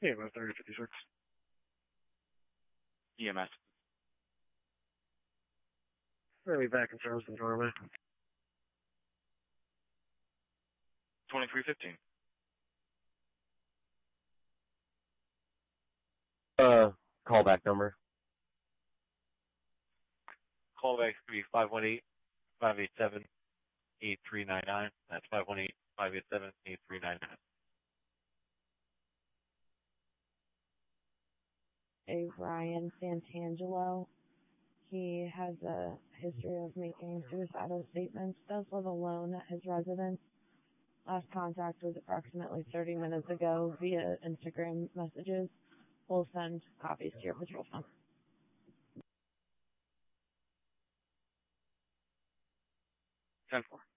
EMS 3056. EMS. Really back in terms of the doorway. 2315. Callback number. Callback could be 518-587-8399. That's 518-587-8399. A Ryan Santangelo. He has a history of making suicidal statements, does live alone at his residence. Last contact was approximately 30 minutes ago via Instagram messages. We'll send copies to your patrol phone. 10-4.